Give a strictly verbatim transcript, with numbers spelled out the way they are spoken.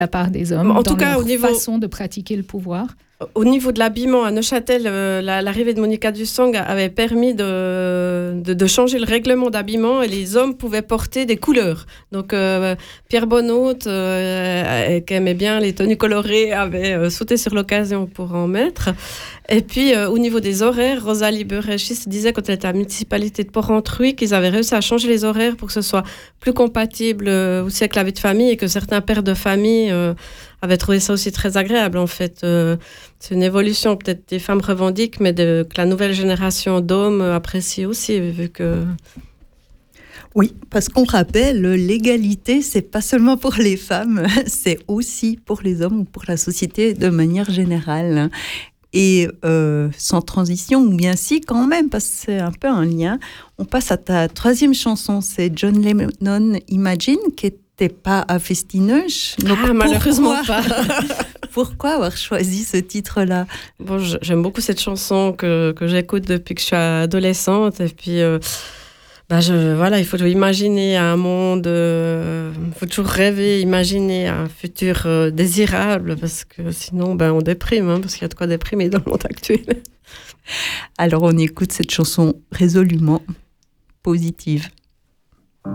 la part des hommes, en dans tout cas, leur au niveau... façon de pratiquer le pouvoir. Au niveau de l'habillement à Neuchâtel, euh, la, l'arrivée de Monica Dussang avait permis de, de, de changer le règlement d'habillement et les hommes pouvaient porter des couleurs. Donc euh, Pierre Bonnaut, euh, qui aimait bien les tenues colorées, avait euh, sauté sur l'occasion pour en mettre. Et puis euh, au niveau des horaires, Rosalie Berechis disait quand elle était à la municipalité de Porrentruy qu'ils avaient réussi à changer les horaires pour que ce soit plus compatible euh, aussi avec la vie de famille et que certains pères de famille euh, avaient trouvé ça aussi très agréable en fait. Euh, c'est une évolution peut-être des femmes revendiquent, mais de, que la nouvelle génération d'hommes apprécie aussi, vu que... Oui, parce qu'on rappelle, l'égalité, c'est pas seulement pour les femmes, c'est aussi pour les hommes ou pour la société de manière générale. Et euh, sans transition, ou bien si quand même, parce que c'est un peu un lien, on passe à ta troisième chanson, c'est John Lennon, Imagine, qui n'était pas à Festinoche. Donc ah, malheureusement pas. Pourquoi avoir choisi ce titre-là ? Bon, j'aime beaucoup cette chanson que, que j'écoute depuis que je suis adolescente. Et puis, euh, bah je, voilà, il faut imaginer un monde, il euh, faut toujours rêver, imaginer un futur euh, désirable, parce que sinon, ben, on déprime, hein, parce qu'il y a de quoi déprimer dans le monde actuel. Alors, on écoute cette chanson résolument positive.